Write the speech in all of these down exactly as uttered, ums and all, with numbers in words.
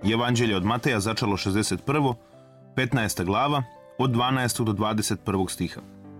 Evanđelje od Mateja začelo šezdeset prvo, petnaesta glava, od dvanaestog do dvadeset prvog stiha.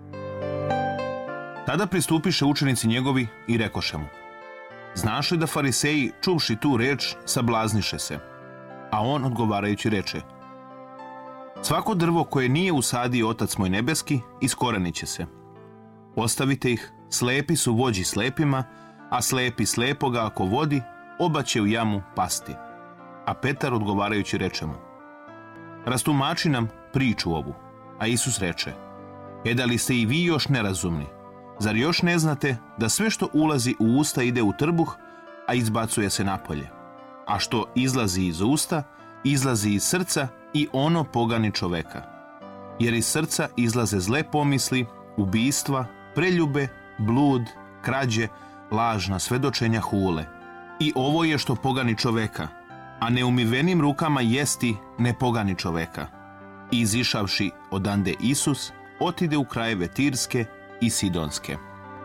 Tada pristupiše učenici njegovi i rekoše mu: Znaš li da fariseji, čuvši tu reč, sablazniše se? A on odgovarajući reče: Svako drvo koje nije usadio Otac moj nebeski, iskorenit će se. Ostavite ih, slepi su vođi slepima, a slepi slepoga ako vodi, oba će u jamu pasti. A Petar odgovarajući reče mu: Rastumači nam priču ovu. A Isus reče: E da li ste i vi još nerazumni? Zar još ne znate da sve što ulazi u usta ide u trbuh, a izbacuje se napolje? A što izlazi iz usta, izlazi iz srca i ono pogani čoveka. Jer iz srca izlaze zle pomisli, ubistva, preljube, blud, krađe, lažna svedočenja, hule. I ovo je što pogani čoveka, a neumivenim rukama jesti ne pogani čoveka. I izišavši odande Isus, otide u krajeve Tirske i Sidonske.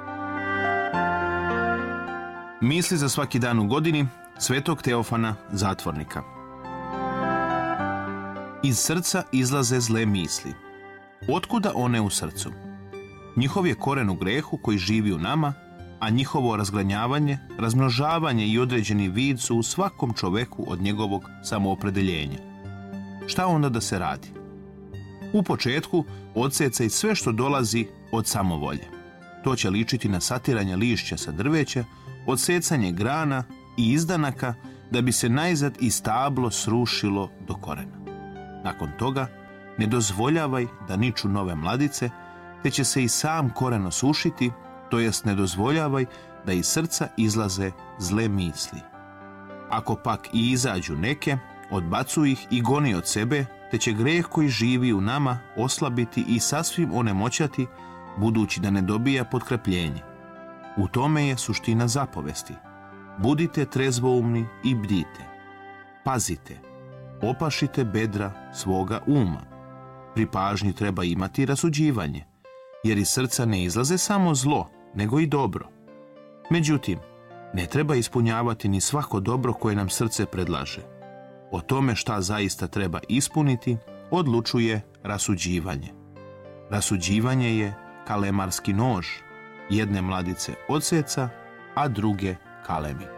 Misli za svaki dan u godini svetog Teofana zatvornika. Iz srca izlaze zle misli. Otkuda one u srcu? Njihov je koren u grehu koji živi u nama, a njihovo razgranjavanje, razmnožavanje i određeni vid su u svakom čoveku od njegovog samoopredeljenja. Šta onda da se radi? U početku odsecaj sve što dolazi od samovolje. To će ličiti na satiranje lišća sa drveća, odsecanje grana i izdanaka da bi se najzad i stablo srušilo do korena. Nakon toga ne dozvoljavaj da niču nove mladice, te će se i sam koren osušiti, to jest ne dozvoljavaj da iz srca izlaze zle misli. Ako pak i izađu neke, odbacuj ih i goni od sebe, te će greh koji živi u nama oslabiti i sasvim onemoćati, budući da ne dobija potkrepljenje. U tome je suština zapovesti. Budite trezvoumni i bdite. Pazite, opašite bedra svoga uma. Pri pažnji treba imati rasuđivanje, jer iz srca ne izlaze samo zlo, nego i dobro. Međutim, ne treba ispunjavati ni svako dobro koje nam srce predlaže. O tome šta zaista treba ispuniti, odlučuje rasuđivanje. Rasuđivanje je kalemarski nož, jedne mladice odseca, a druge kalemi.